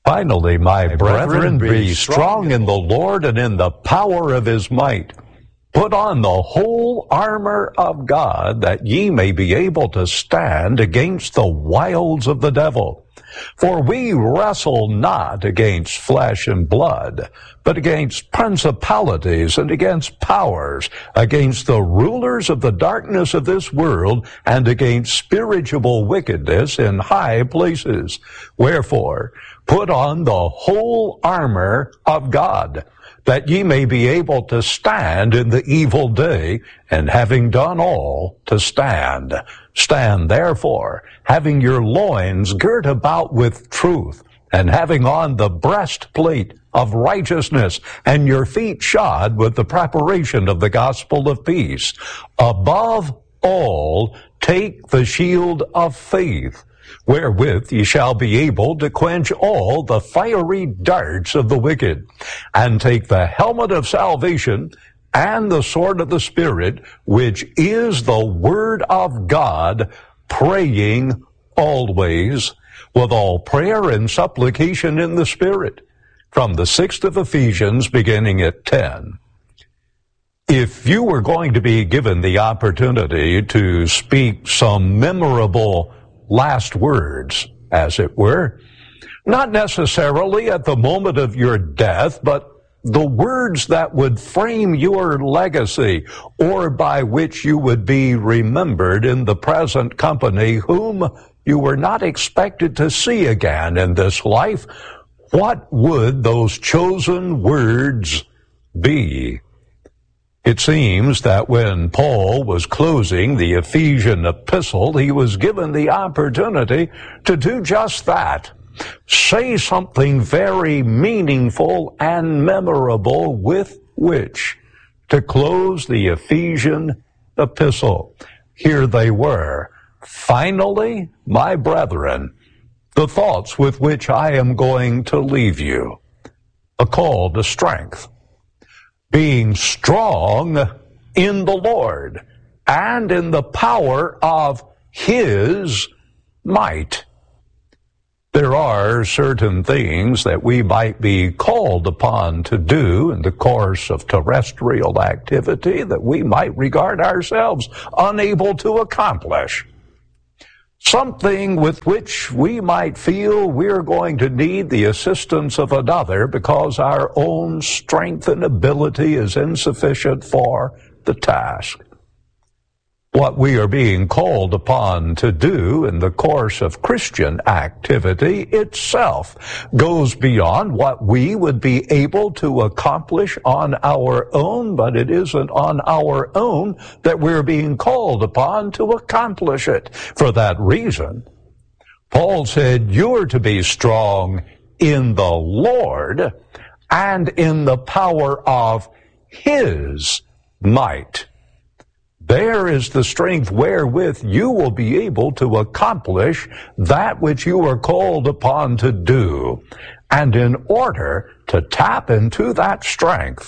Finally, my brethren, be strong in the Lord and in the power of his might. Put on the whole armor of God, that ye may be able to stand against the wiles of the devil. For we wrestle not against flesh and blood, but against principalities and against powers, against the rulers of the darkness of this world, and against spiritual wickedness in high places. Wherefore, put on the whole armor of God, that ye may be able to stand in the evil day, and having done all, to stand. Stand therefore, having your loins girt about with truth, and having on the breastplate of righteousness, and your feet shod with the preparation of the gospel of peace. Above all, take the shield of faith, wherewith ye shall be able to quench all the fiery darts of the wicked, and take the helmet of salvation and the sword of the Spirit, which is the word of God, praying always with all prayer and supplication in the Spirit. From the 6th of Ephesians, beginning at 10. If you were going to be given the opportunity to speak some memorable last words, as it were, not necessarily at the moment of your death, but the words that would frame your legacy, or by which you would be remembered in the present company whom you were not expected to see again in this life, what would those chosen words be? It seems that when Paul was closing the Ephesian epistle, he was given the opportunity to do just that. Say something very meaningful and memorable with which to close the Ephesian epistle. Here they were. Finally, my brethren, the thoughts with which I am going to leave you. A call to strength. Being strong in the Lord and in the power of his might. There are certain things that we might be called upon to do in the course of terrestrial activity that we might regard ourselves unable to accomplish. Something with which we might feel we're going to need the assistance of another because our own strength and ability is insufficient for the task. What we are being called upon to do in the course of Christian activity itself goes beyond what we would be able to accomplish on our own, but it isn't on our own that we're being called upon to accomplish it. For that reason, Paul said, you're to be strong in the Lord and in the power of his might. There is the strength wherewith you will be able to accomplish that which you are called upon to do. And in order to tap into that strength,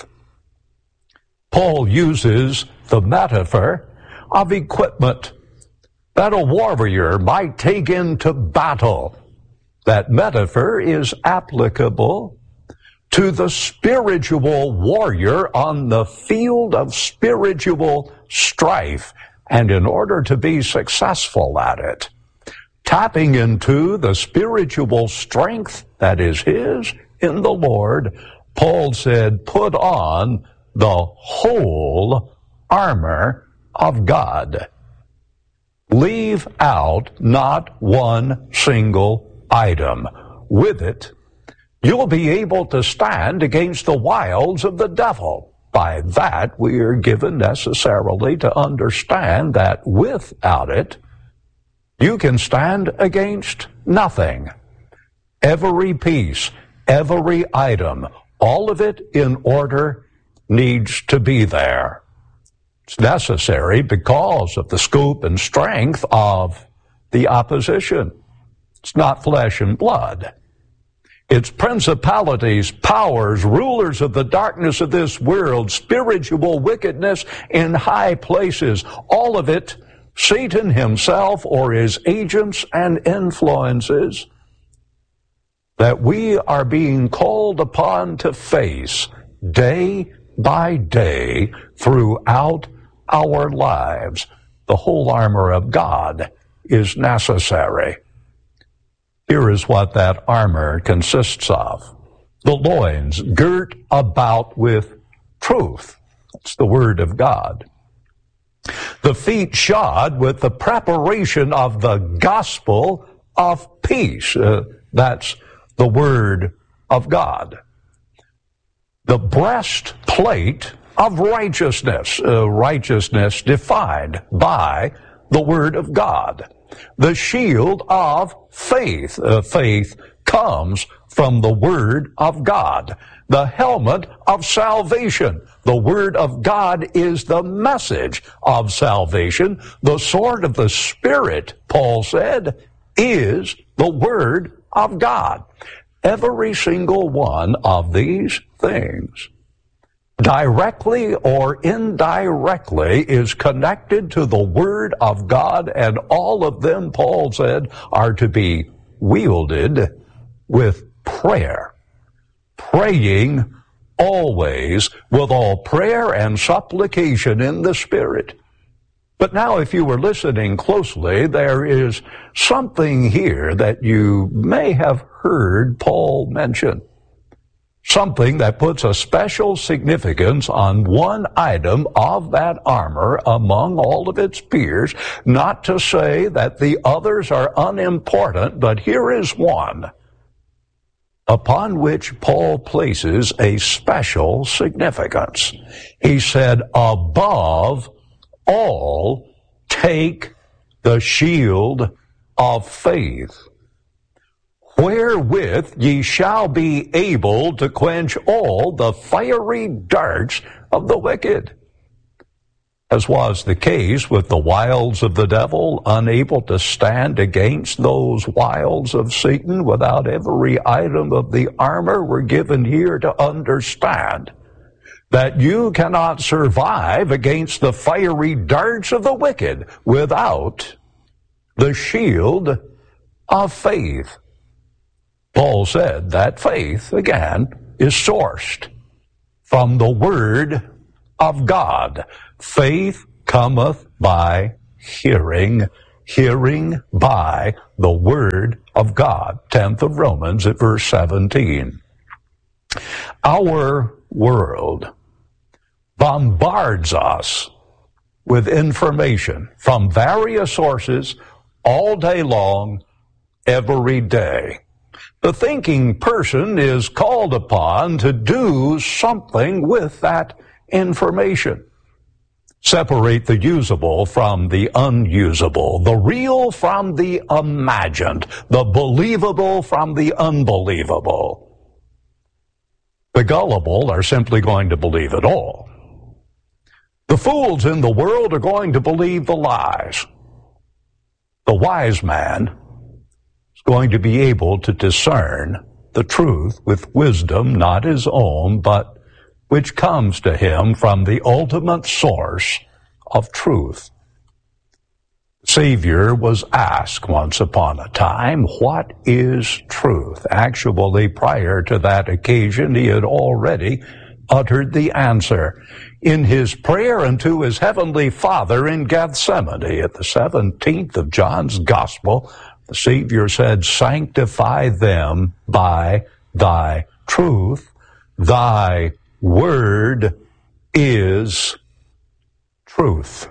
Paul uses the metaphor of equipment that a warrior might take into battle. That metaphor is applicable to the spiritual warrior on the field of spiritual strife, and in order to be successful at it, tapping into the spiritual strength that is his in the Lord, Paul said, put on the whole armor of God. Leave out not one single item. With it, you'll be able to stand against the wiles of the devil. By that, we are given necessarily to understand that without it, you can stand against nothing. Every piece, every item, all of it in order needs to be there. It's necessary because of the scope and strength of the opposition. It's not flesh and blood. It's principalities, powers, rulers of the darkness of this world, spiritual wickedness in high places. All of it, Satan himself or his agents and influences. that we are being called upon to face day by day throughout our lives. The whole armor of God is necessary. Here is what that armor consists of. The loins girt about with truth. That's the word of God. The feet shod with the preparation of the gospel of peace. That's the word of God. The breastplate of righteousness. Righteousness defined by the word of God. The shield of faith. Faith comes from the word of God. The helmet of salvation. The word of God is the message of salvation. The sword of the Spirit, Paul said, is the word of God. Every single one of these things, directly or indirectly, is connected to the Word of God, and all of them, Paul said, are to be wielded with prayer. Praying always with all prayer and supplication in the Spirit. But now, if you were listening closely, there is something here that you may have heard Paul mention. Something that puts a special significance on one item of that armor among all of its peers. Not to say that the others are unimportant, but here is one upon which Paul places a special significance. He said, above all, take the shield of faith, wherewith ye shall be able to quench all the fiery darts of the wicked. As was the case with the wiles of the devil, unable to stand against those wiles of Satan, without every item of the armor, we're given here to understand that you cannot survive against the fiery darts of the wicked without the shield of faith. Paul said that faith, again, is sourced from the Word of God. Faith cometh by hearing, hearing by the Word of God. 10th of Romans at verse 17. Our world bombards us with information from various sources all day long, every day. The thinking person is called upon to do something with that information. Separate the usable from the unusable, the real from the imagined, the believable from the unbelievable. The gullible are simply going to believe it all. The fools in the world are going to believe the lies. The wise man is going to be able to discern the truth with wisdom, not his own, but which comes to him from the ultimate source of truth. The Savior was asked once upon a time, what is truth? Actually, prior to that occasion, he had already uttered the answer. In his prayer unto his heavenly Father in Gethsemane, at the 17th of John's Gospel, the Savior said, sanctify them by thy truth. Thy word is truth.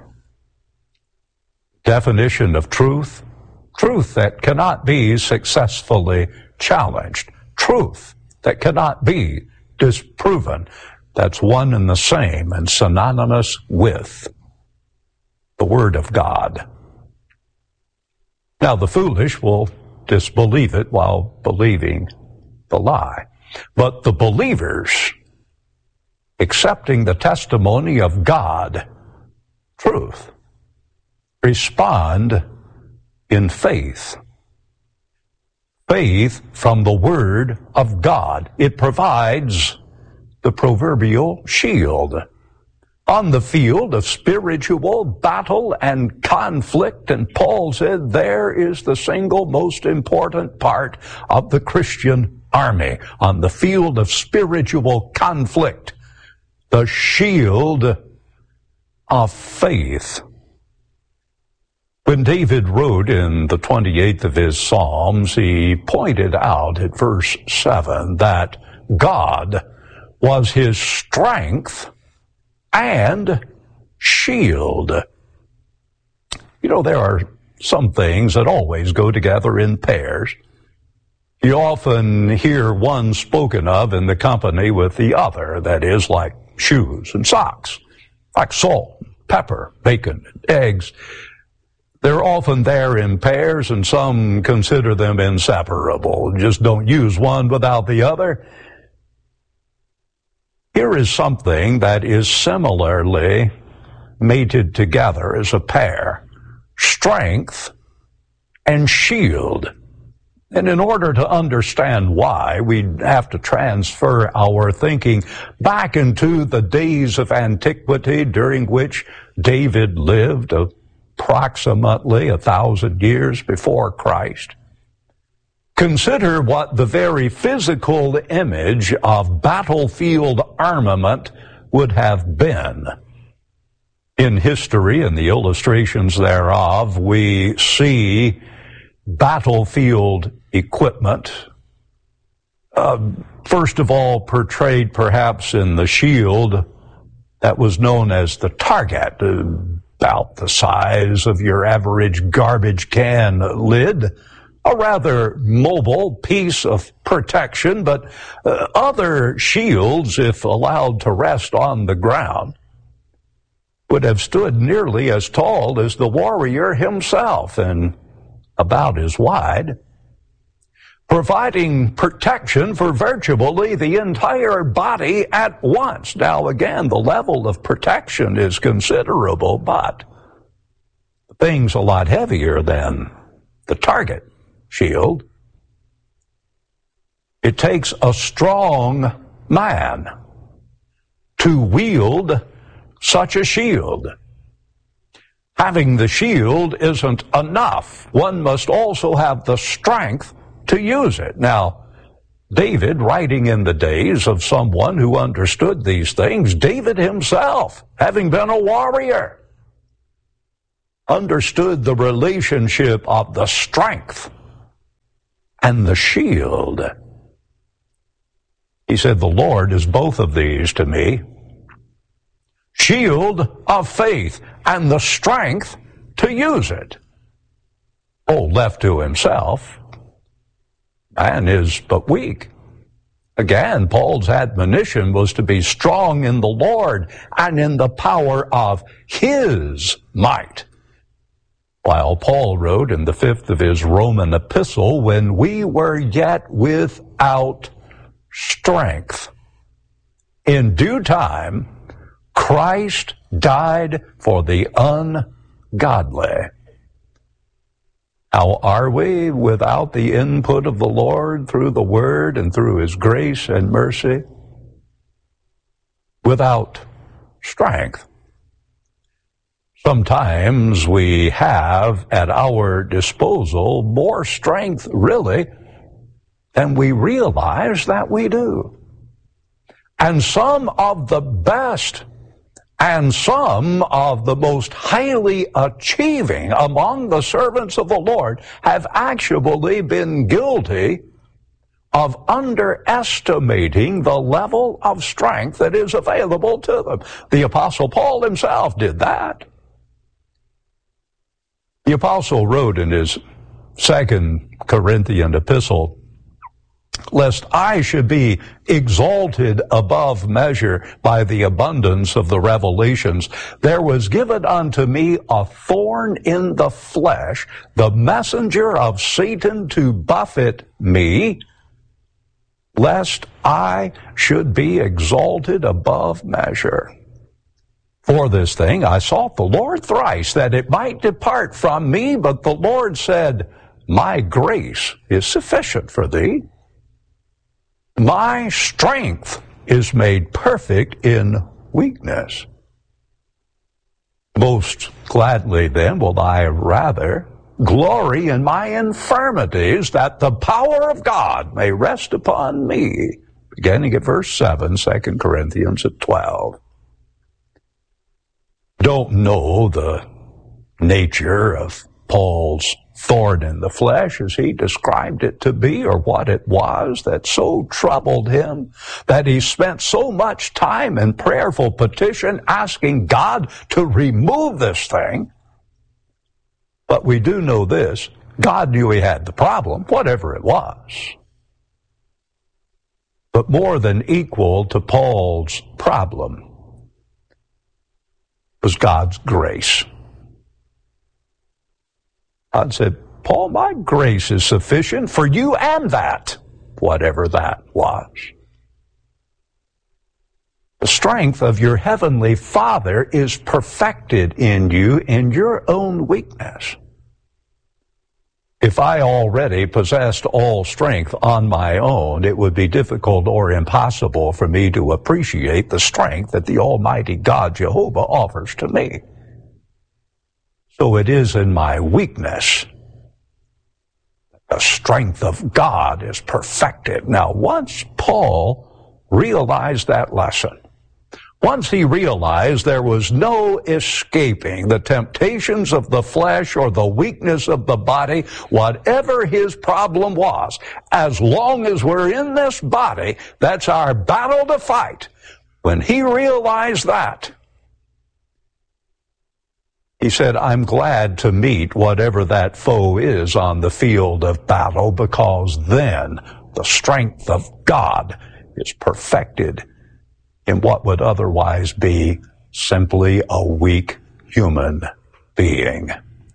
Definition of truth: truth that cannot be successfully challenged. Truth that cannot be disproven. That's one and the same and synonymous with the Word of God. Now, the foolish will disbelieve it while believing the lie. But the believers, accepting the testimony of God, truth, respond in faith. Faith from the Word of God. It provides the proverbial shield. On the field of spiritual battle and conflict, and Paul said there is the single most important part of the Christian army on the field of spiritual conflict, the shield of faith. When David wrote in the 28th of his Psalms, he pointed out at verse 7 that God was his strength and shield. You know, there are some things that always go together in pairs. You often hear one spoken of in the company with the other, that is, like shoes and socks, like salt, pepper, bacon, eggs. They're often there in pairs, and some consider them inseparable. Just don't use one without the other. Here is something that is similarly mated together as a pair: strength and shield. And in order to understand why, we'd have to transfer our thinking back into the days of antiquity during which David lived, approximately 1,000 years before Christ. Consider what the very physical image of battlefield armament would have been. In history and the illustrations thereof, we see battlefield equipment, first of all portrayed perhaps in the shield that was known as the target, about the size of your average garbage can lid, a rather mobile piece of protection, but other shields, if allowed to rest on the ground, would have stood nearly as tall as the warrior himself and about as wide, providing protection for virtually the entire body at once. Now, again, the level of protection is considerable, but the thing's a lot heavier than the target shield. It takes a strong man to wield such a shield. Having the shield isn't enough. One must also have the strength to use it. Now, David, writing in the days of someone who understood these things, David himself, having been a warrior, understood the relationship of the strength and the shield. He said, "The Lord is both of these to me, shield of faith and the strength to use it." Oh, left to himself, man is but weak. Again, Paul's admonition was to be strong in the Lord and in the power of his might. While Paul wrote in the 5th of his Roman epistle, "When we were yet without strength, in due time, Christ died for the ungodly." How are we without the input of the Lord through the Word and through His grace and mercy? Without strength. Sometimes we have at our disposal more strength, really, than we realize that we do. And some of the best and some of the most highly achieving among the servants of the Lord have actually been guilty of underestimating the level of strength that is available to them. The Apostle Paul himself did that. The Apostle wrote in his 2 Corinthian epistle, "Lest I should be exalted above measure by the abundance of the revelations, there was given unto me a thorn in the flesh, the messenger of Satan to buffet me, lest I should be exalted above measure. For this thing I sought the Lord thrice, that it might depart from me, but the Lord said, My grace is sufficient for thee. My strength is made perfect in weakness." Most gladly, then, will I rather glory in my infirmities, that the power of God may rest upon me. Beginning at verse 7, 2 Corinthians 12. Don't know the nature of Paul's thorn in the flesh as he described it to be, or what it was that so troubled him that he spent so much time in prayerful petition asking God to remove this thing. But we do know this: God knew he had the problem, whatever it was. But more than equal to Paul's problem was God's grace. God said, Paul, my grace is sufficient for you and that, whatever that was. The strength of your heavenly Father is perfected in you in your own weakness. If I already possessed all strength on my own, it would be difficult or impossible for me to appreciate the strength that the Almighty God Jehovah offers to me. So it is in my weakness that the strength of God is perfected. Now, once Paul realized that lesson, once he realized there was no escaping the temptations of the flesh or the weakness of the body, whatever his problem was, as long as we're in this body, that's our battle to fight. When he realized that, he said, I'm glad to meet whatever that foe is on the field of battle, because then the strength of God is perfected in what would otherwise be simply a weak human being.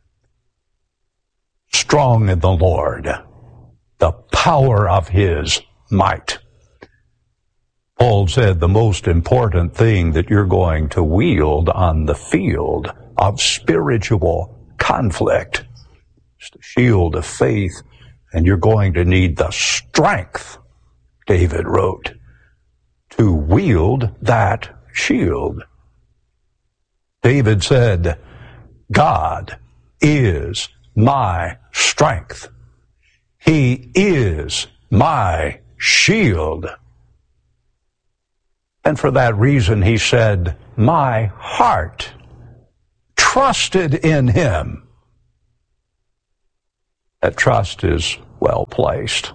Strong in the Lord, the power of his might. Paul said the most important thing that you're going to wield on the field of spiritual conflict is the shield of faith, and you're going to need the strength, David wrote, to wield that shield. David said, God is my strength. He is my shield. And for that reason, he said, my heart trusted in him. That trust is well placed.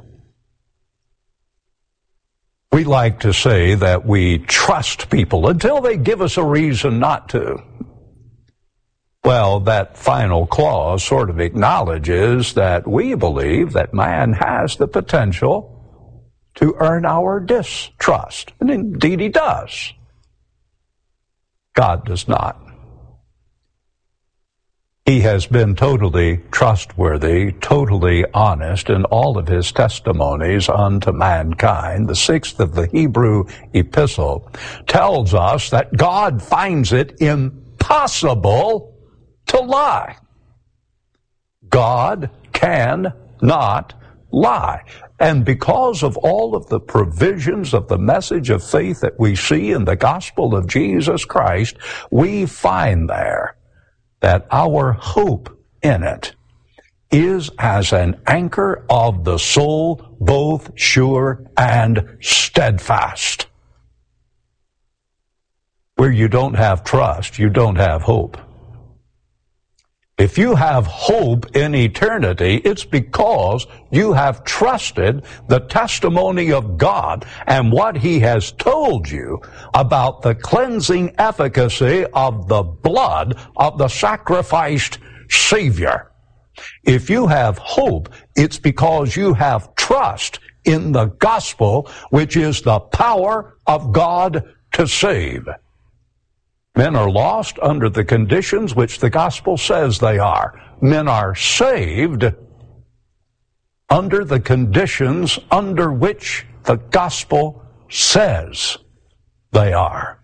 We like to say that we trust people until they give us a reason not to. Well, that final clause sort of acknowledges that we believe that man has the potential to earn our distrust. And indeed he does. God does not. He has been totally trustworthy, totally honest in all of his testimonies unto mankind. The 6th of the Hebrew epistle tells us that God finds it impossible to lie. God cannot lie. And because of all of the provisions of the message of faith that we see in the gospel of Jesus Christ, we find there that our hope in it is as an anchor of the soul, both sure and steadfast. Where you don't have trust, you don't have hope. If you have hope in eternity, it's because you have trusted the testimony of God and what he has told you about the cleansing efficacy of the blood of the sacrificed Savior. If you have hope, it's because you have trust in the gospel, which is the power of God to save. Men are lost under the conditions which the gospel says they are. Men are saved under the conditions under which the gospel says they are.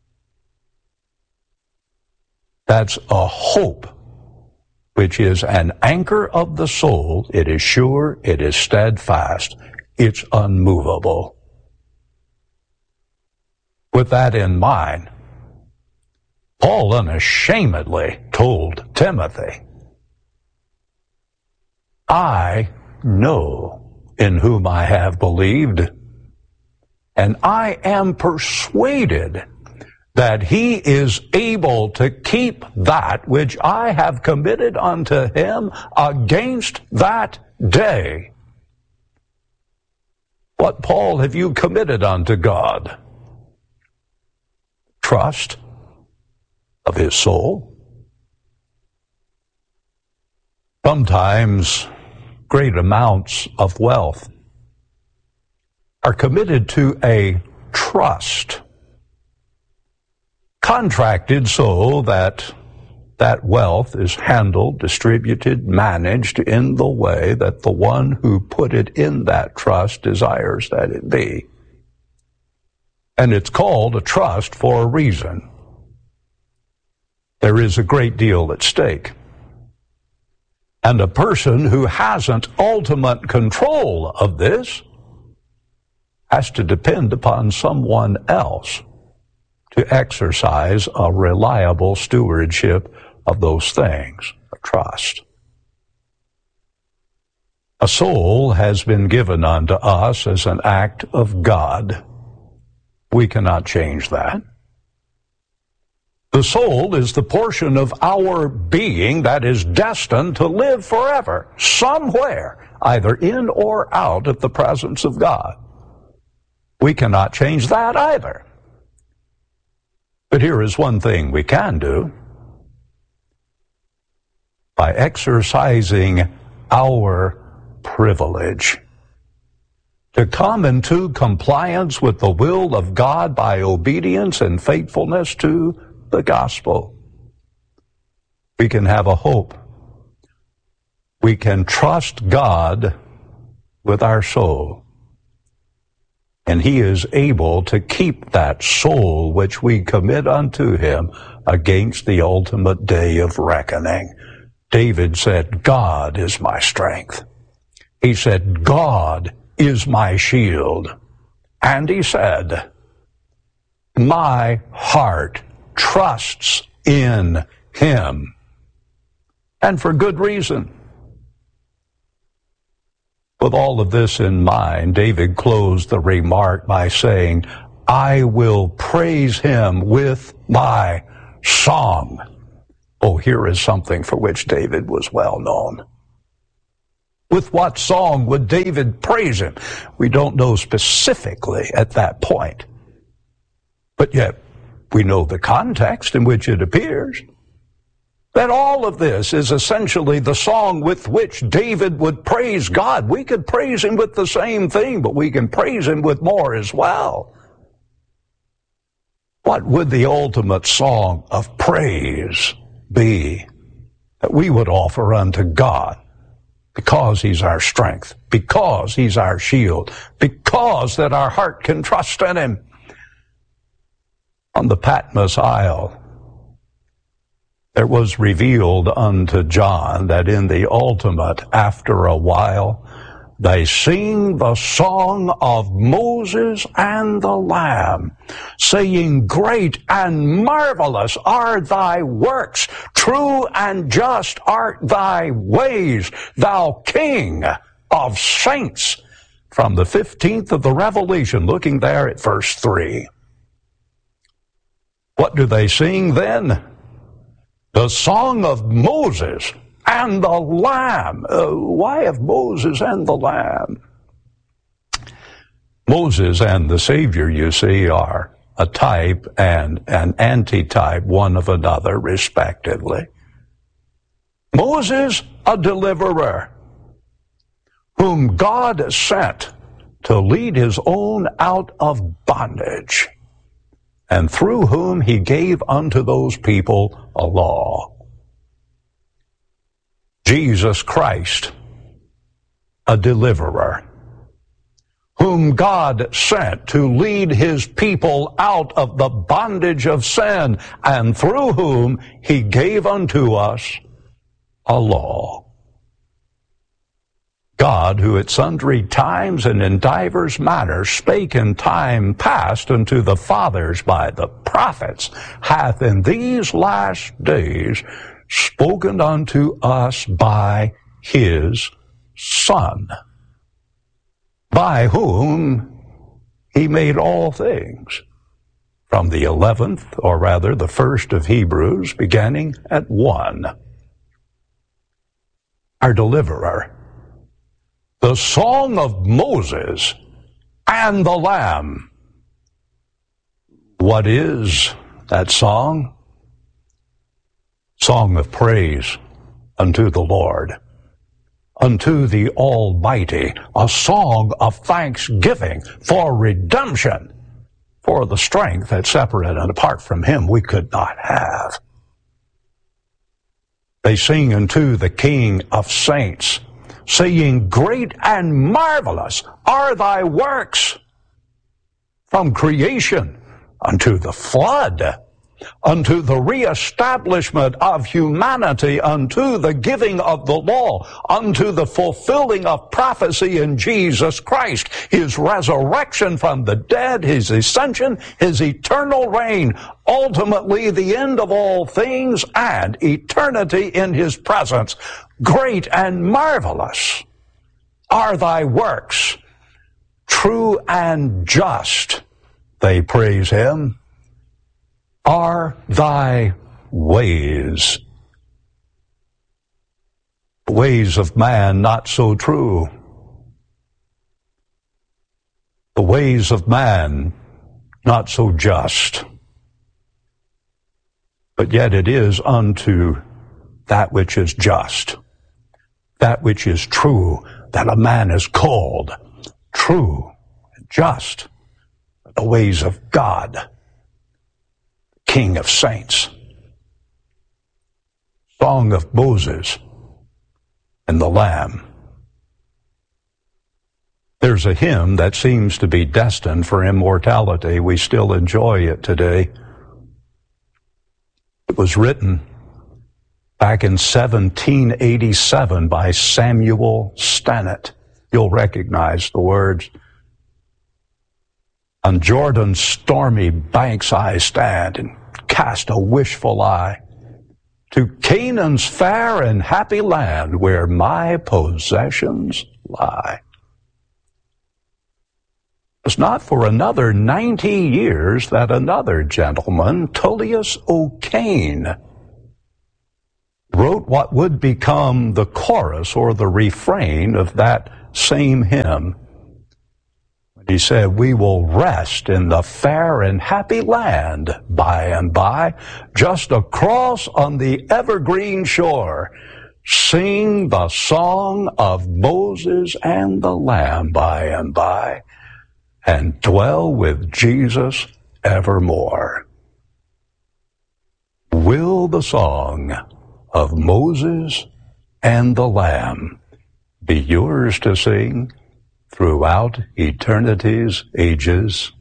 That's a hope which is an anchor of the soul. It is sure, it is steadfast, it's unmovable. With that in mind, Paul unashamedly told Timothy, I know in whom I have believed, and I am persuaded that he is able to keep that which I have committed unto him against that day. What, Paul, have you committed unto God? Trust of his soul. Sometimes great amounts of wealth are committed to a trust, contracted so that that wealth is handled, distributed, managed in the way that the one who put it in that trust desires that it be. And it's called a trust for a reason. There is a great deal at stake. And a person who hasn't ultimate control of this has to depend upon someone else to exercise a reliable stewardship of those things, a trust. A soul has been given unto us as an act of God. We cannot change that. The soul is the portion of our being that is destined to live forever, somewhere, either in or out of the presence of God. We cannot change that either. But here is one thing we can do. By exercising our privilege to come into compliance with the will of God by obedience and faithfulness to the gospel, we can have a hope. We can trust God with our soul. And he is able to keep that soul which we commit unto him against the ultimate day of reckoning. David said, God is my strength. He said, God is my shield. And he said, my heart trusts in him. And for good reason. With all of this in mind, David closed the remark by saying, I will praise him with my song. Oh, here is something for which David was well known. With what song would David praise him? We don't know specifically at that point. But yet, we know the context in which it appears. That all of this is essentially the song with which David would praise God. We could praise him with the same thing, but we can praise him with more as well. What would the ultimate song of praise be that we would offer unto God? Because he's our strength, because he's our shield, because that our heart can trust in him. On the Patmos Isle, there was revealed unto John that in the ultimate, after a while, they sing the song of Moses and the Lamb, saying, Great and marvelous are thy works, true and just art thy ways, thou King of saints. From the 15th of the Revelation, looking there at verse 3. What do they sing then? The song of Moses and the Lamb. Why of Moses and the Lamb? Moses and the Savior, you see, are a type and an antitype one of another, respectively. Moses, a deliverer, whom God sent to lead his own out of bondage, and through whom he gave unto those people a law. Jesus Christ, a deliverer, whom God sent to lead his people out of the bondage of sin, and through whom he gave unto us a law. God, who at sundry times and in divers manners spake in time past unto the fathers by the prophets, hath in these last days spoken unto us by his Son, by whom he made all things, from the 11th, or rather the first of Hebrews, beginning at 1. Our deliverer, the song of Moses and the Lamb. What is that song? Song of praise unto the Lord, unto the Almighty, a song of thanksgiving for redemption, for the strength that separate and apart from him we could not have. They sing unto the King of saints, saying, Great and marvelous are thy works, from creation unto the flood, unto the reestablishment of humanity, unto the giving of the law, unto the fulfilling of prophecy in Jesus Christ, his resurrection from the dead, his ascension, his eternal reign, ultimately the end of all things, and eternity in his presence. Great and marvelous are thy works, true and just, they praise him, are thy ways. The ways of man not so true. The ways of man not so just. But yet it is unto that which is just, that which is true, that a man is called true and just. The ways of God, King of saints. Song of Moses and the Lamb. There's a hymn that seems to be destined for immortality. We still enjoy it today. It was written back in 1787 by Samuel Stannett. You'll recognize the words. On Jordan's stormy banks I stand and cast a wishful eye to Canaan's fair and happy land where my possessions lie. It's not for another 90 years that another gentleman, Tullius O'Kane, wrote what would become the chorus or the refrain of that same hymn. He said, we will rest in the fair and happy land by and by, just across on the evergreen shore, sing the song of Moses and the Lamb by and by, and dwell with Jesus evermore. Will the song of Moses and the Lamb be yours to sing throughout eternity's ages?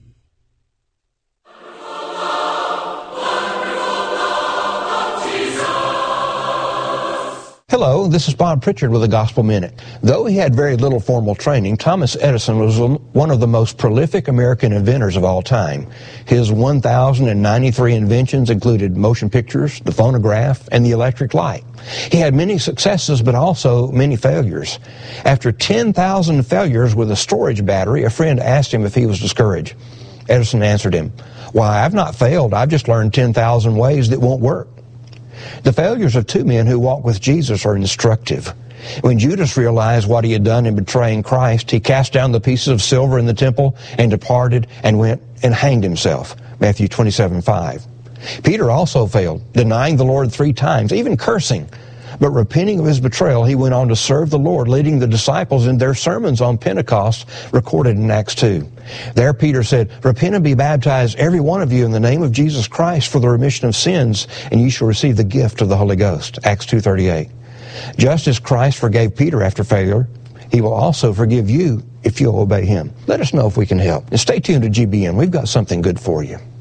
Hello, this is Bob Pritchard with the Gospel Minute. Though he had very little formal training, Thomas Edison was one of the most prolific American inventors of all time. His 1,093 inventions included motion pictures, the phonograph, and the electric light. He had many successes, but also many failures. After 10,000 failures with a storage battery, a friend asked him if he was discouraged. Edison answered him, "Why, I've not failed. I've just learned 10,000 ways that won't work." The failures of two men who walked with Jesus are instructive. When Judas realized what he had done in betraying Christ, he cast down the pieces of silver in the temple and departed and went and hanged himself. Matthew 27:5. Peter also failed, denying the Lord 3 times, even cursing. But repenting of his betrayal, he went on to serve the Lord, leading the disciples in their sermons on Pentecost, recorded in Acts 2. There Peter said, "Repent and be baptized, every one of you, in the name of Jesus Christ for the remission of sins, and you shall receive the gift of the Holy Ghost." Acts 2:38. Just as Christ forgave Peter after failure, he will also forgive you if you'll obey him. Let us know if we can help. And stay tuned to GBN. We've got something good for you.